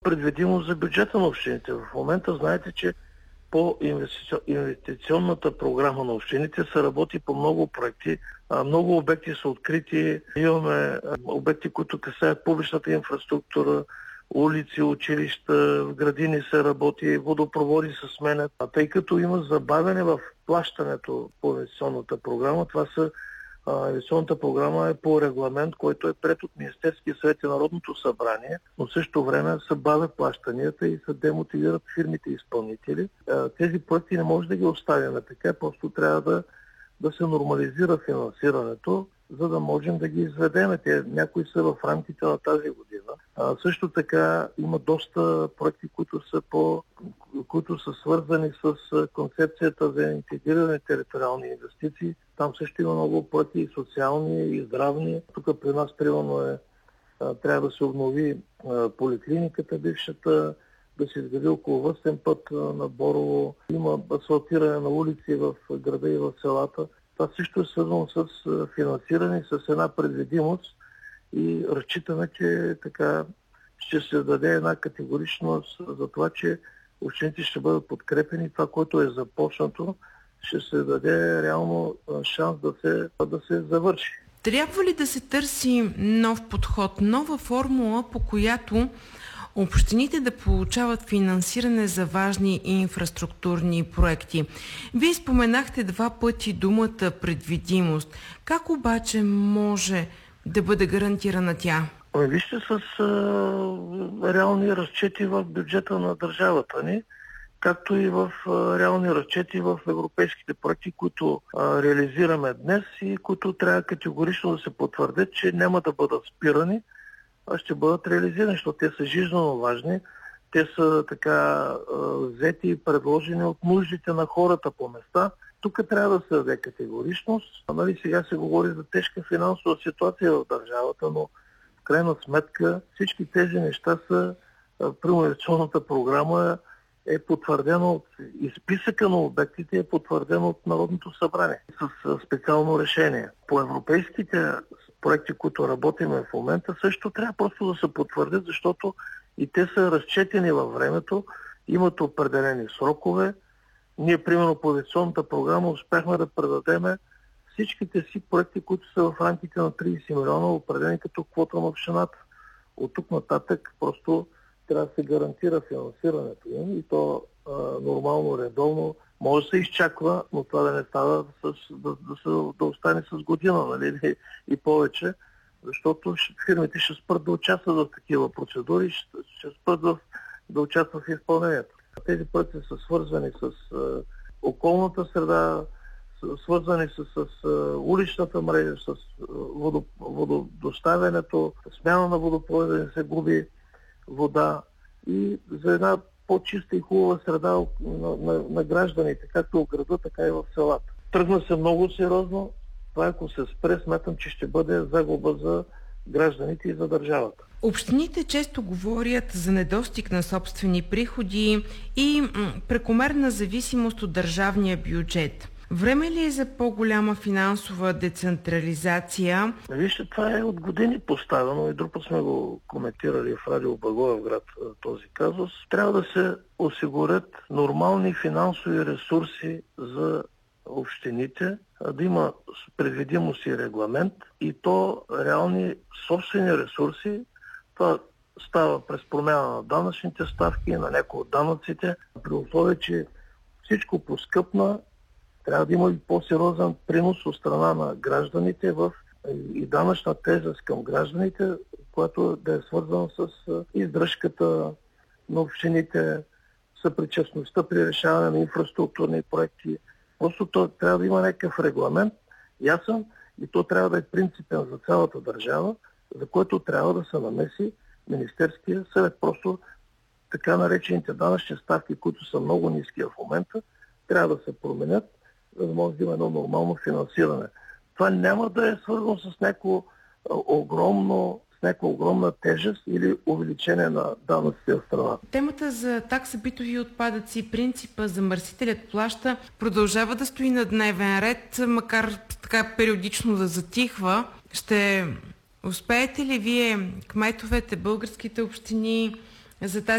предвидимост за бюджета на общините. В момента знаете, че по инвестиционната програма на общините се работи по много проекти. Много обекти са открити. Имаме обекти, които касаят публичната инфраструктура, улици, училища, в градини се работи, водопроводи се сменят. Тъй като има забавяне в плащането по инвестиционната програма, инвестиционната програма е по регламент, който е приет от Министерския съвет и Народното събрание, но в същото време се бавят плащанията и се демотивират фирмите изпълнители. Тези проекти не може да ги оставяме така, просто трябва да се нормализира финансирането, за да можем да ги изведем. Някои са в рамките на тази година. Също така има доста проекти, които са свързани с концепцията за интегрирани териториални инвестиции. Там също има много проекти и социални, и здравни. Тук при нас примерно трябва да се обнови поликлиниката бившата, да се изгради околовръстен път на Борово. Има асфалтиране на улици в града и в селата. Това също е свързано с финансиране, с една предвидимост и разчитаме, че така ще се даде една категоричност за това, че общините ще бъдат подкрепени. Това, което е започнато, ще се даде реално шанс да се завърши. Трябва ли да се търси нов подход, нова формула, по която общините да получават финансиране за важни инфраструктурни проекти? Вие споменахте 2 пъти думата предвидимост. Как обаче може да бъде гарантирана тя? Вижте, с реални разчети в бюджета на държавата ни, както и в реални разчети в европейските проекти, които реализираме днес и които трябва категорично да се потвърдят, че няма да бъдат спирани, а ще бъдат реализирани, защото те са жизненно важни. Те са така взети и предложени от нуждите на хората по места. Тук трябва да се даде категоричност. Сега се говори за тежка финансова ситуация в държавата, но в крайна сметка всички тези неща са при инвестиционната програма е потвърдено и списъка на обектите е потвърдено от Народното събрание с специално решение. По европейските проекти, които работиме в момента, също трябва просто да се потвърдят, защото и те са разчетени във времето, имат определени срокове. Ние, примерно, по инвестиционната програма успяхме да предадем всичките си проекти, които са в рамките на 30 милиона, определени като квота на общината. От тук нататък просто трябва да се гарантира финансирането им и то нормално, редовно. Може да се изчаква, но това да не става да остане с година, нали, и повече, защото фирмите ще спрат да участват в такива процедури, ще спрат да участват в изпълнението. Тези проекти са свързани с околната среда, свързани с уличната мрежа, с вододоставянето, смяна на водопровода, да не се губи вода и за една по-чиста и хубава среда на гражданите, както в града, така и в селата. Тръгна се много сериозно. Това, ако се спре, смятам, че ще бъде загуба за гражданите и за държавата. Общините често говорят за недостиг на собствени приходи и прекомерна зависимост от държавния бюджет. Време ли е за по-голяма финансова децентрализация? Вижте, това е от години поставено и друг път сме го коментирали в Радио Благоевград този казус. Трябва да се осигурят нормални финансови ресурси за общините, да има предвидимост и регламент и то реални собствени ресурси. Това става през промяна на данъчните ставки, на някои от данъците, при условие, че всичко поскъпна. Трябва да има и по-сериозен принос от страна на гражданите и данъчна тежест към гражданите, която да е свързана с издръжката на общините, съпричастността при решаване на инфраструктурни проекти. Просто то трябва да има някакъв регламент, ясен, и то трябва да е принципен за цялата държава, за което трябва да се намеси Министерския съвет. Просто така наречените данъчни ставки, които са много ниски в момента, трябва да се променят, за да може да има едно нормално финансиране. Това няма да е свързано с някаква огромна тежест или увеличение на данъците в страната. Темата за такса битови отпадъци, принципа замърсителят плаща, продължава да стои на дневен ред, макар така периодично да затихва. Ще успеете ли вие, кметовете, българските общини, за тази